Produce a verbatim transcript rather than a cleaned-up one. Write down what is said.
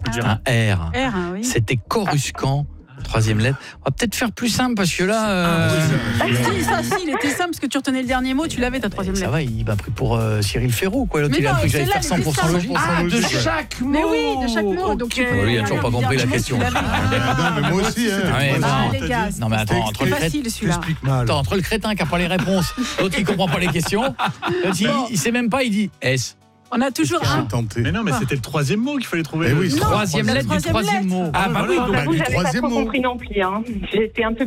C'est Ah. un R. R, hein, oui. C'était Coruscant. Troisième lettre. On va peut-être faire plus simple parce que là. Euh... Ah, si, ça, si, il était simple parce que tu retenais le dernier mot, tu l'avais ta troisième Ça lettre. va, il m'a pris pour euh, Cyril Ferraud, quoi. L'autre, Mais il a non, cru que j'allais celle-là, faire elle était cent pour cent logique. simple. Ah, de chaque mot. Mais oui, de chaque mot. Donc tu Ok. peux- Oui, il a toujours pas compris la Dire, question. tu l'avais. Non, mais moi aussi, hein. Ah, ouais, Ah, bon. les gars, Non, mais attends, entre le, c'est crét... facile celui-là. T'expliques mal. attends, entre le crétin qui n'a pas les réponses, l'autre qui comprend pas les questions, l'autre il, il sait même pas, il dit S. On a toujours J'ai un. tenté. Mais non, mais c'était le troisième mot qu'il fallait trouver. Eh oui, Non, troisième la lettre du troisième troisième lettre. mot. Ah bah oui, Bah, J'avoue, du j'avais pas troisième trop mot. compris non plus. Hein. J'étais un peu